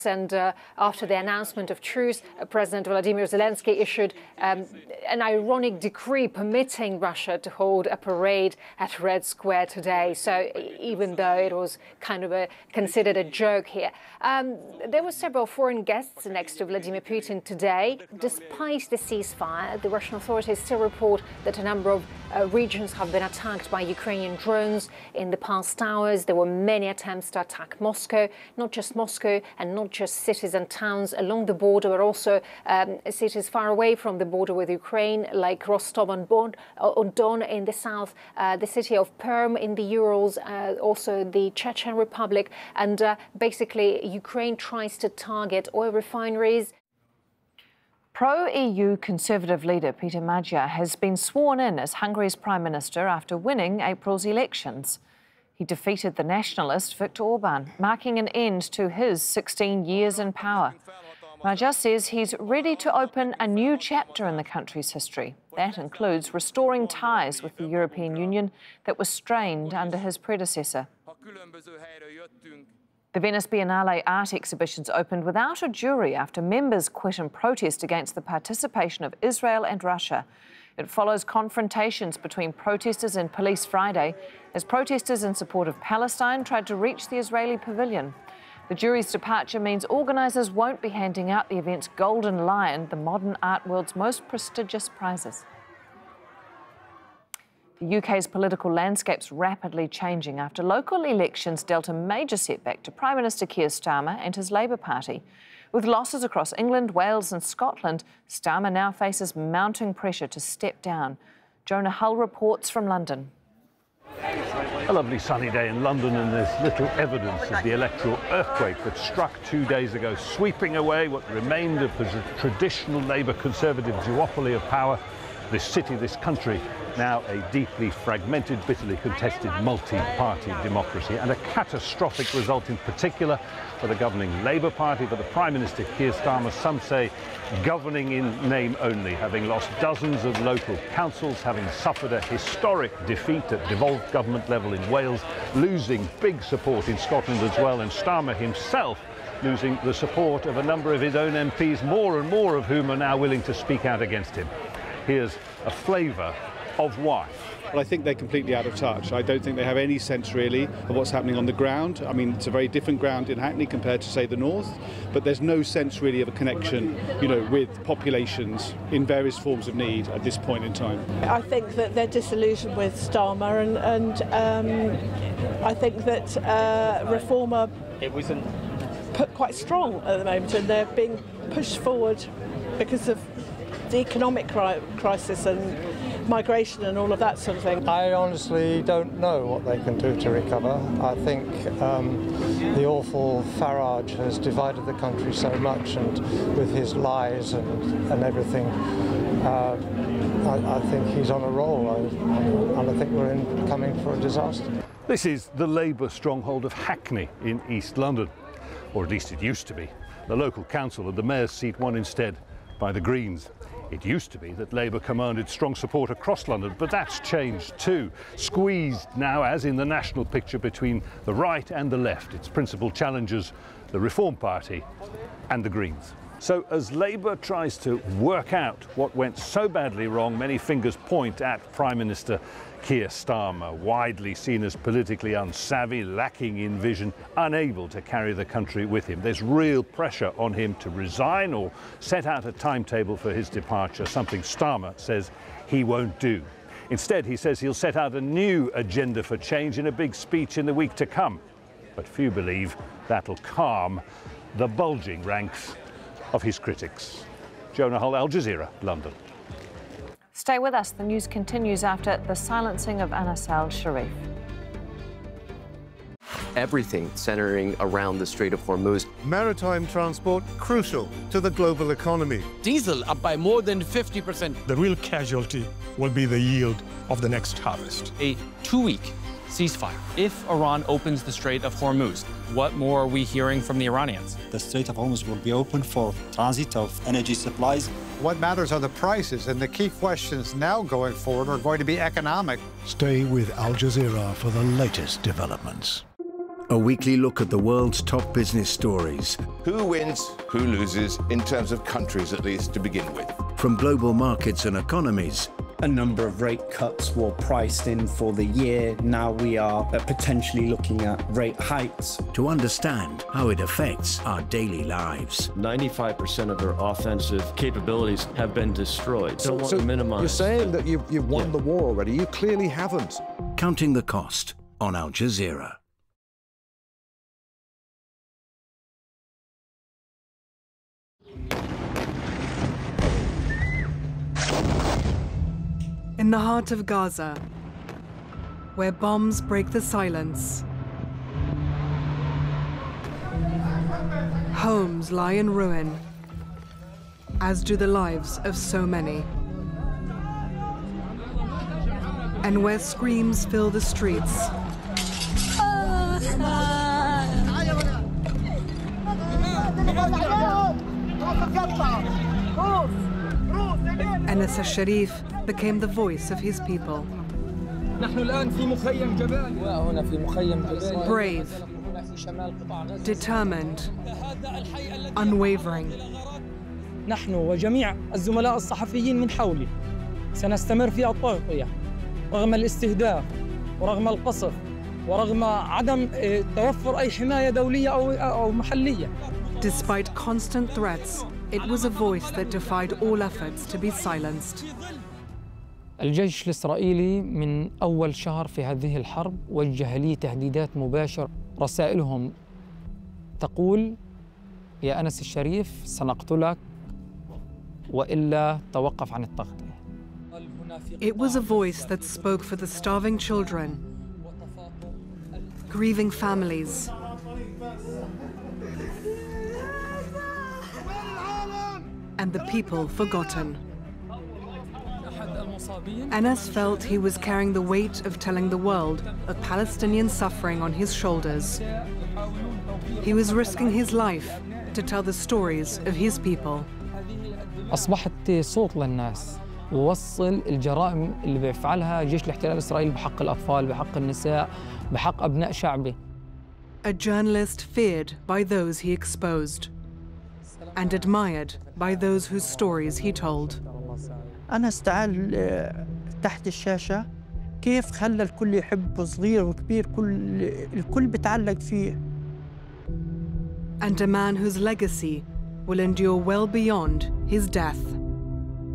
And after the announcement of truce, President Volodymyr Zelensky issued an ironic decree permitting Russia to hold a parade at Red Square today. So even though it was kind of considered a joke here, there were several foreign guests next to Vladimir Putin today. Despite the ceasefire, the Russian authorities still report that a number of regions have been attacked by Ukrainian drones in the past hours. There were many attempts to attack Moscow, not just Moscow and not just cities and towns along the border, but also cities far away from the border with Ukraine, like Rostov-on-Don in the south, the city of Perm in the Urals, also the Chechen Republic. And basically, Ukraine tries to target oil refineries. Pro-EU Conservative leader Peter Magyar has been sworn in as Hungary's Prime Minister after winning April's elections. He defeated the nationalist Viktor Orban, marking an end to his 16 years in power. Magyar says he's ready to open a new chapter in the country's history. That includes restoring ties with the European Union that were strained under his predecessor. The Venice Biennale art exhibitions opened without a jury after members quit in protest against the participation of Israel and Russia. It follows confrontations between protesters and police Friday as protesters in support of Palestine tried to reach the Israeli pavilion. The jury's departure means organisers won't be handing out the event's Golden Lion, the modern art world's most prestigious prizes. The UK's political landscape's rapidly changing after local elections dealt a major setback to Prime Minister Keir Starmer and his Labour Party. With losses across England, Wales and Scotland, Starmer now faces mounting pressure to step down. Jonah Hull reports from London. A lovely sunny day in London, and there's little evidence of the electoral earthquake that struck 2 days ago, sweeping away what remained of the traditional Labour Conservative duopoly of power. This city, this country, now a deeply fragmented, bitterly contested multi-party democracy, and a catastrophic result in particular for the governing Labour Party, for the Prime Minister Keir Starmer, some say governing in name only, having lost dozens of local councils, having suffered a historic defeat at devolved government level in Wales, losing big support in Scotland as well, and Starmer himself losing the support of a number of his own MPs, more and more of whom are now willing to speak out against him. Here's a flavour of why. Well, I think they're completely out of touch. I don't think they have any sense really of what's happening on the ground. I mean, it's a very different ground in Hackney compared to, say, the north, but there's no sense really of a connection, you know, with populations in various forms of need at this point in time. I think that they're disillusioned with Starmer, and I think that Reform are put quite strong at the moment, and they're being pushed forward because of the economic crisis and migration and all of that sort of thing. I honestly don't know what they can do to recover. I think the awful Farage has divided the country so much, and with his lies and everything, I think he's on a roll, and I think we're coming for a disaster. This is the Labour stronghold of Hackney in East London, or at least it used to be. The local council and the mayor's seat won instead by the Greens. It used to be that Labour commanded strong support across London, but that's changed too. Squeezed now, as in the national picture, between the right and the left, its principal challengers, the Reform Party and the Greens. So as Labour tries to work out what went so badly wrong, many fingers point at Prime Minister Keir Starmer, widely seen as politically unsavvy, lacking in vision, unable to carry the country with him. There's real pressure on him to resign or set out a timetable for his departure, something Starmer says he won't do. Instead, he says he'll set out a new agenda for change in a big speech in the week to come. But few believe that'll calm the bulging ranks of his critics. Jonah Hull, Al Jazeera, London. Stay with us. The news continues after the silencing of Anas al-Sharif. Everything centering around the Strait of Hormuz. Maritime transport crucial to the global economy. Diesel up by more than 50%. The real casualty will be the yield of the next harvest. A 2-week ceasefire. If Iran opens the Strait of Hormuz, what more are we hearing from the Iranians? The Strait of Hormuz will be open for transit of energy supplies. What matters are the prices, and the key questions now going forward are going to be economic. Stay with Al Jazeera for the latest developments. A weekly look at the world's top business stories. Who wins, who loses, in terms of countries at least to begin with. From global markets and economies. A number of rate cuts were priced in for the year. Now we are potentially looking at rate hikes. To understand how it affects our daily lives. 95% of their offensive capabilities have been destroyed. So want to minimize. You're saying that you've won the war already. You clearly haven't. Counting the Cost on Al Jazeera. In the heart of Gaza, where bombs break the silence, homes lie in ruin, as do the lives of so many. And where screams fill the streets, Anas al-Sharif became the voice of his people. Brave, determined, unwavering. نحن وجميع الزملاء الصحفيين من حولي سنستمر في التغطية رغم الاستهداف ورغم القصف ورغم عدم توفر أي حماية دولية أو محلية. Despite constant threats, it was a voice that defied all efforts to be silenced. الجيش الإسرائيلي من أول شهر في هذه الحرب وجه لي تهديدات مباشرة. رسائلهم تقول: يا أنس الشريف سنقتلك وإلا توقف عن التغطية. It was a voice that spoke for the starving children, grieving families, and the people forgotten. Anas felt he was carrying the weight of telling the world of Palestinian suffering on his shoulders. He was risking his life to tell the stories of his people. أصبحت صوت للناس ووصل الجرائم اللي بيفعلها جيش الاحتلال الإسرائيلي بحق الأطفال، بحق النساء، بحق أبناء شعبه. A journalist feared by those he exposed and admired by those whose stories he told. أنس تعال تحت الشاشة كيف خلى الكل يحبه صغير وكبير الكل بتعلق فيه. And a man whose legacy will endure well beyond his death.